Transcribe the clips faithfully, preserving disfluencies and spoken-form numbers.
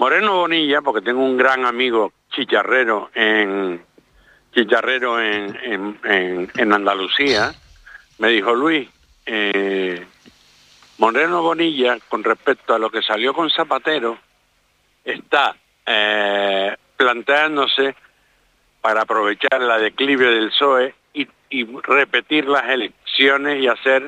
Moreno Bonilla, porque tengo un gran amigo chicharrero en chicharrero en, en, en, en Andalucía, me dijo, Luis, eh, Moreno Bonilla, con respecto a lo que salió con Zapatero, está eh, planteándose para aprovechar la declive del P S O E y, y repetir las elecciones y hacer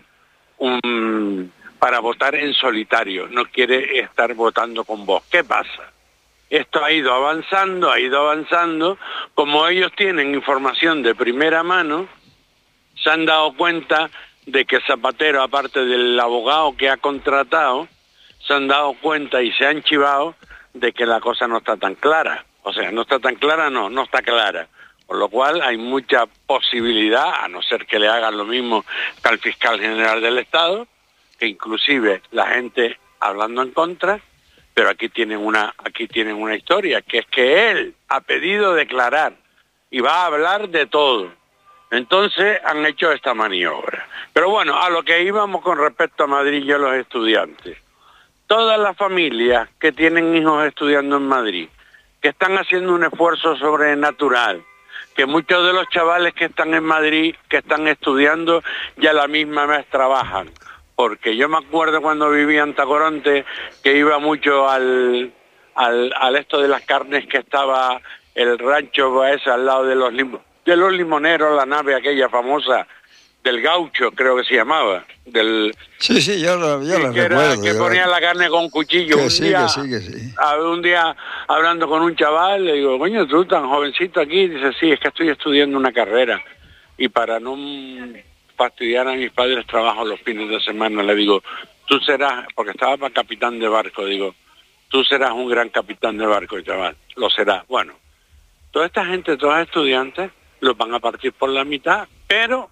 un... para votar en solitario, no quiere estar votando con vos. ¿Qué pasa? Esto ha ido avanzando, ha ido avanzando, como ellos tienen información de primera mano, se han dado cuenta de que Zapatero, aparte del abogado que ha contratado, se han dado cuenta y se han chivado de que la cosa no está tan clara. O sea, no está tan clara, no, no está clara. Por lo cual hay mucha posibilidad, a no ser que le hagan lo mismo que al fiscal general del Estado, que inclusive la gente hablando en contra, pero aquí tienen una aquí tienen una historia, que es que él ha pedido declarar y va a hablar de todo. Entonces han hecho esta maniobra. Pero bueno, a lo que íbamos con respecto a Madrid y a los estudiantes. Todas las familias que tienen hijos estudiando en Madrid, que están haciendo un esfuerzo sobrenatural, que muchos de los chavales que están en Madrid, que están estudiando, ya la misma vez trabajan. Porque yo me acuerdo cuando vivía en Tacoronte, que iba mucho al, al, al esto de las carnes, que estaba el rancho ese al lado de los, lim, de los limoneros, la nave aquella famosa, del Gaucho, creo que se llamaba. Del, sí, sí, yo lo, yo lo que recuerdo. Era, que ponía la carne con cuchillo. Que un, sí, día, que sí, que sí. un día, hablando con un chaval, le digo, coño, tú tan jovencito aquí, dice, sí, es que estoy estudiando una carrera. Y para no fastidiar a mis padres trabajo los fines de semana, le digo, tú serás, porque estaba para capitán de barco, digo, tú serás un gran capitán de barco, chaval, lo serás. Bueno, toda esta gente, todos los estudiantes, los van a partir por la mitad, pero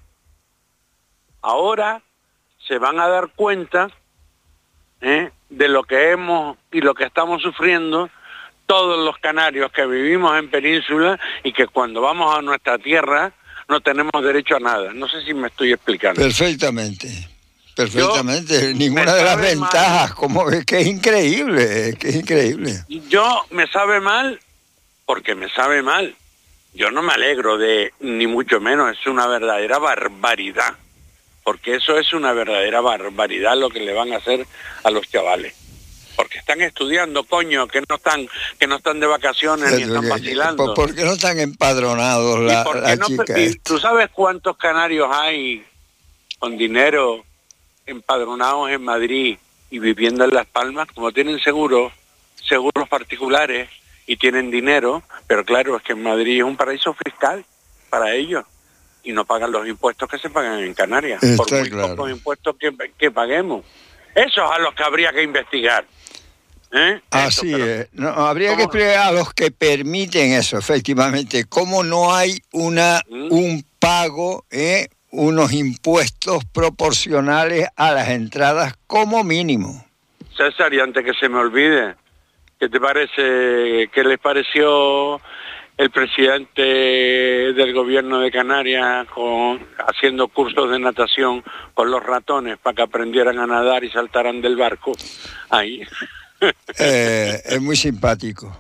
ahora se van a dar cuenta ¿eh? de lo que hemos y lo que estamos sufriendo todos los canarios que vivimos en península y que cuando vamos a nuestra tierra no tenemos derecho a nada. No sé si me estoy explicando. Perfectamente, perfectamente. Yo, Ninguna de las ventajas, mal. como es que es increíble, que es increíble. Yo me sabe mal porque me sabe mal. Yo no me alegro de, ni mucho menos, es una verdadera barbaridad. Porque eso es una verdadera barbaridad lo que le van a hacer a los chavales. Porque están estudiando, coño, que no están que no están de vacaciones ni están vacilando. ¿Por qué no están empadronados la, ¿Y por qué la no, chica y esta? ¿Tú sabes cuántos canarios hay con dinero empadronados en Madrid y viviendo en Las Palmas? Como tienen seguros, seguros particulares y tienen dinero, pero claro, es que en Madrid es un paraíso fiscal para ellos y no pagan los impuestos que se pagan en Canarias, Está por muy claro. pocos impuestos que, que paguemos. Esos a los que habría que investigar. ¿Eh? Así Eso, es. No, habría ¿cómo? que explicar a los que permiten eso, efectivamente, cómo no hay una ¿Mm? un pago, ¿eh? unos impuestos proporcionales a las entradas como mínimo. César, y antes que se me olvide, ¿qué te parece, qué les pareció el presidente del gobierno de Canarias con, haciendo cursos de natación con los ratones para que aprendieran a nadar y saltaran del barco? Ahí. Eh, es muy simpático.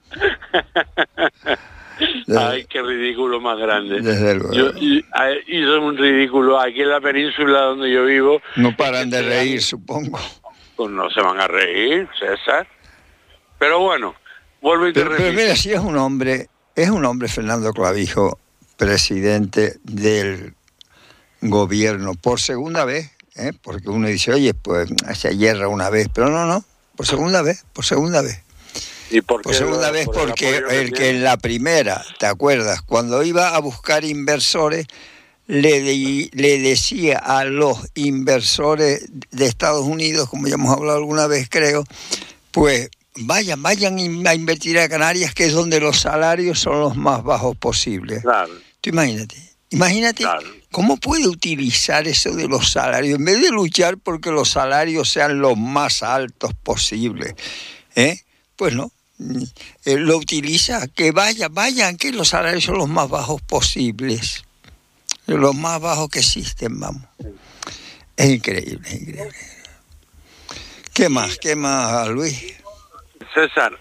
Ay, qué ridículo más grande. Desde luego. Yo, y, hizo un ridículo aquí en la península donde yo vivo. No paran de reír, supongo. Pues no se van a reír, César. Pero bueno, vuelvo y te pero, repito. pero mira, si es un hombre, es un hombre, Fernando Clavijo, presidente del gobierno por segunda vez, ¿eh? Porque uno dice, oye, pues se hierra una vez, pero no, no, por segunda vez, por segunda vez. ¿Y por qué? Por segunda lo, vez por porque el, el que en la primera, ¿te acuerdas? Cuando iba a buscar inversores, le, de, le decía a los inversores de Estados Unidos, como ya hemos hablado alguna vez, creo, pues vayan, vayan a invertir a Canarias, que es donde los salarios son los más bajos posibles. Claro. Tú imagínate, imagínate claro. ¿Cómo puede utilizar eso de los salarios? En vez de luchar porque los salarios sean los más altos posibles, ¿eh? Pues no. Eh, lo utiliza, que vayan, vayan, que los salarios son los más bajos posibles, los más bajos que existen, vamos. Es increíble, es increíble. ¿Qué más? ¿Qué más, Luis? César,